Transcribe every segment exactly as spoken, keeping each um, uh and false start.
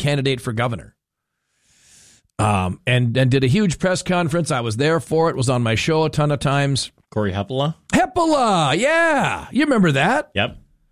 candidate for governor. Um, and, and did a huge press conference. I was there for it, was on my show a ton of times. Corey Heppola? Heppola, yeah. You remember that? Yep.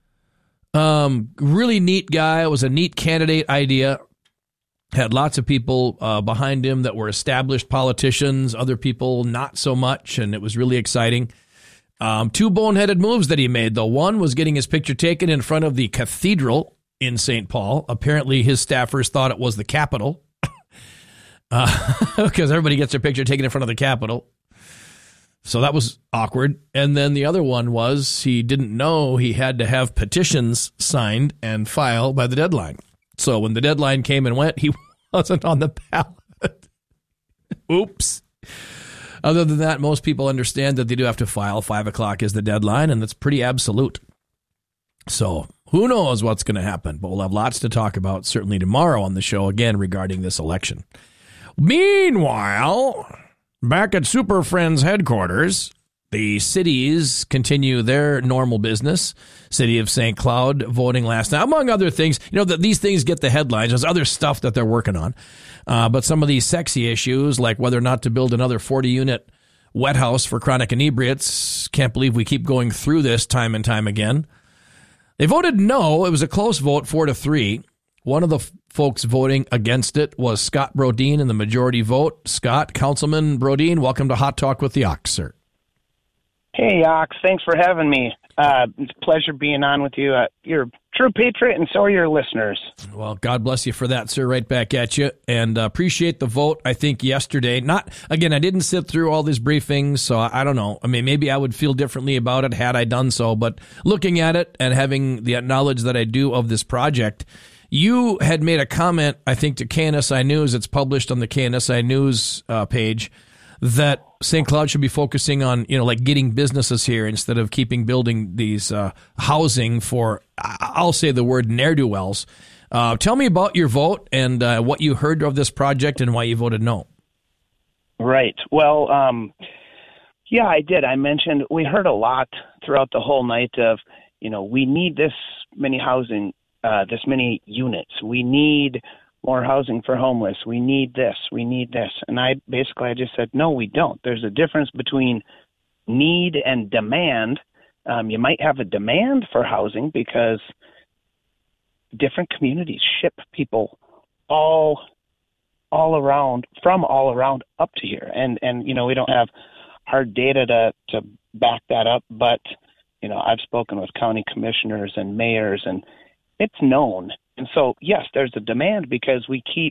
Um, really neat guy. It was a neat candidate idea. Had lots of people uh, behind him that were established politicians, other people not so much, and it was really exciting. Um, two boneheaded moves that he made, though. One was getting his picture taken in front of the cathedral in Saint Paul. Apparently his staffers thought it was the Capitol. Because uh, everybody gets their picture taken in front of the Capitol. So that was awkward. And then the other one was he didn't know he had to have petitions signed and filed by the deadline. So when the deadline came and went, he wasn't on the ballot. Oops. Other than that, most people understand that they do have to file. Five o'clock is the deadline, and that's pretty absolute. So who knows what's going to happen, but we'll have lots to talk about certainly tomorrow on the show, again, regarding this election. Meanwhile, back at Super Friends headquarters, the cities continue their normal business. City of Saint Cloud voting last night, among other things. You know, that these things get the headlines. There's other stuff that they're working on. Uh, but some of these sexy issues, like whether or not to build another forty-unit wet house for chronic inebriates, can't believe we keep going through this time and time again. They voted no. It was a close vote, four to three. One of the f- folks voting against it was Scott Brodeen in the majority vote. Scott, Councilman Brodeen, welcome to Hot Talk with the Ox, sir. Hey, Ox. Thanks for having me. Uh, it's a pleasure being on with you. Uh, you're a true patriot, and so are your listeners. Well, God bless you for that, sir. Right back at you. And uh, appreciate the vote, I think, yesterday. Not, again, I didn't sit through all these briefings, so I, I don't know. I mean, maybe I would feel differently about it had I done so. But looking at it and having the knowledge that I do of this project, you had made a comment, I think, to K N S I News. It's published on the K N S I News uh, page that Saint Cloud should be focusing on, you know, like getting businesses here instead of keeping building these uh, housing for, I'll say the word ne'er-do-wells. Uh, tell me about your vote and uh, what you heard of this project and why you voted no. Right. Well, um, yeah, I did. I mentioned we heard a lot throughout the whole night of, you know, we need this many housing, uh, this many units. We need more housing for homeless. We need this. We need this. And I basically, I just said, no, we don't. There's a difference between need and demand. Um, you might have a demand for housing because different communities ship people all, all around, from all around up to here. And, and, you know, we don't have hard data to, to back that up, but, you know, I've spoken with county commissioners and mayors, and it's known. And so, yes, there's a demand because we keep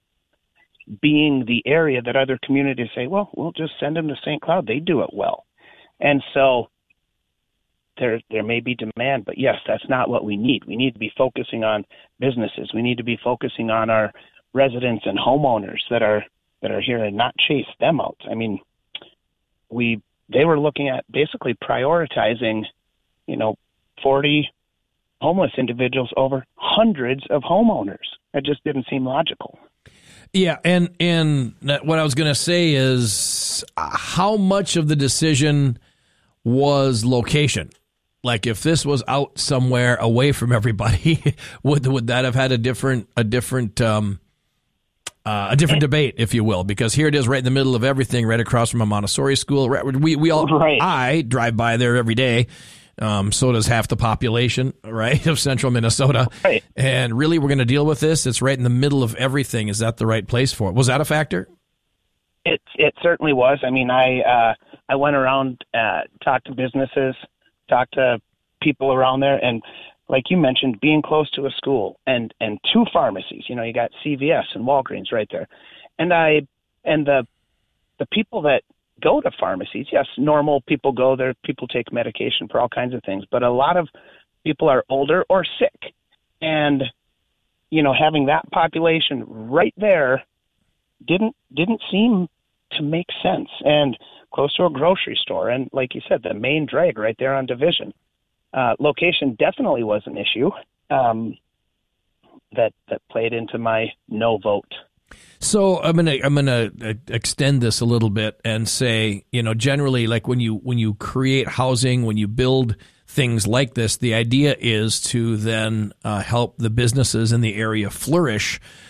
being the area that other communities say, well, we'll just send them to Saint Cloud. They do it well. And so there there may be demand, but yes, that's not what we need. We need to be focusing on businesses. We need to be focusing on our residents and homeowners that are that are here and not chase them out. I mean, we they were looking at basically prioritizing, you know, forty homeless individuals over hundreds of homeowners. It just didn't seem logical. Yeah, and and what I was going to say is how much of the decision was location? Like if this was out somewhere away from everybody, would would that have had a different a different um, uh, a different debate, if you will? Because here it is, right in the middle of everything, right across from a Montessori school. We we all right. I drive by there every day. Um, so does half the population, right, of central Minnesota. Right. And really, we're going to deal with this. It's right in the middle of everything. Is that the right place for it? Was that a factor? It it certainly was. I mean, I uh, I went around, uh, talked to businesses, talked to people around there, and like you mentioned, being close to a school and, and two pharmacies. You know, you got C V S and Walgreens right there, and I and the the people that go to pharmacies. Yes, normal people go there. People take medication for all kinds of things, but a lot of people are older or sick. And, you know, having that population right there didn't didn't seem to make sense. And close to a grocery store. And like you said, the main drag right there on Division. Uh, location definitely was an issue um, that that played into my no vote. So I'm gonna I'm gonna extend this a little bit and say, you know, generally, like when you when you create housing, when you build things like this, the idea is to then uh, help the businesses in the area flourish.